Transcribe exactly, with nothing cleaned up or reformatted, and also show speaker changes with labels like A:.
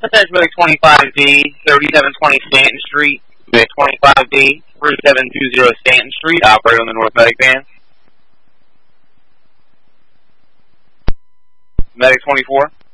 A: That's Medic twenty-five D, thirty-seven twenty Stanton Street. Medic twenty-five D, thirty-seven twenty Stanton Street, operate on the North Medic van. Medic twenty-four.